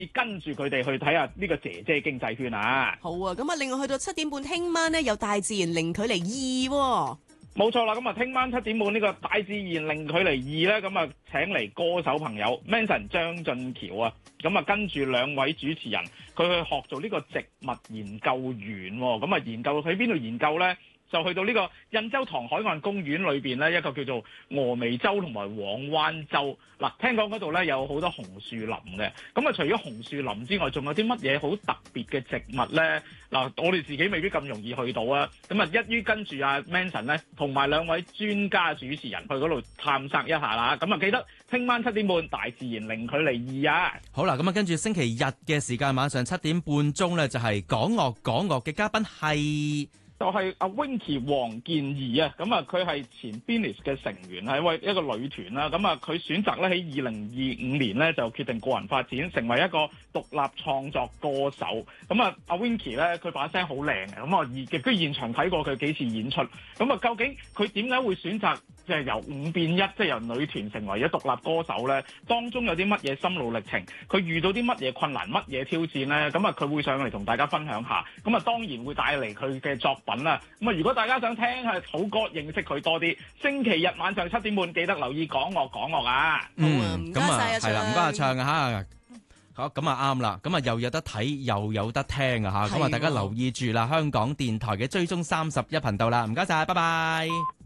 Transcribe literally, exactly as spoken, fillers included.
跟住佢哋去睇下呢個姐姐經濟圈啊。 好啊，咁啊，另外去到七點半，聽晚呢有大自然零距離二、哦。 冇錯啦，咁啊，聽晚七點半呢個大自然零距離二咧，咁啊請嚟歌手朋友 Manson 張俊橋啊，咁啊跟住兩位主持人，佢去學做呢個植物研究員，咁啊研究去邊度研究咧？就去到呢個印洲塘海岸公園裏邊咧，一個叫做峨眉洲同埋黃灣洲。嗱，聽講嗰度咧有好多紅樹林嘅。咁啊，除咗紅樹林之外，仲有啲乜嘢好特別嘅植物咧？嗱，我哋自己未必咁容易去到啊。咁啊，一於跟住阿 Manson 咧，同埋兩位專家主持人去嗰度探索一下啦。咁啊，記得聽晚七點半大自然零距離二啊！ 好啦，咁啊，跟住星期日嘅時間晚上七點半鐘咧，就係講樂講樂嘅嘉賓係。 就係阿 Winky 黃健儀啊，咁啊佢係前 Beanies 嘅成員，係一位一個女團啦。咁啊佢選擇咧喺二零二五年咧就決定個人發展，成為一個獨立創作歌手。咁啊阿 Winky 咧佢把聲好靚嘅，咁啊亦都現場睇過佢幾次演出。咁啊究竟佢點解會選擇即係由五變一，即係由女團成為咗獨立歌手咧？當中有啲乜嘢心路歷程？佢遇到啲乜嘢困難、乜嘢挑戰咧？咁啊佢會上嚟同大家分享下。咁啊當然會帶嚟佢嘅作品啦。咁啊，如果大家想聽下好歌，認識佢多啲，星期日晚上七點半記得留意講樂講樂啊！ 嗯， 唔該晒啊， 係啦，唔該阿唱啊嚇。好，咁啊啱啦，咁啊又有得睇又有得聽啊嚇，咁啊大家留意住啦，香港電台嘅追蹤三十一頻道啦，唔該晒，拜拜。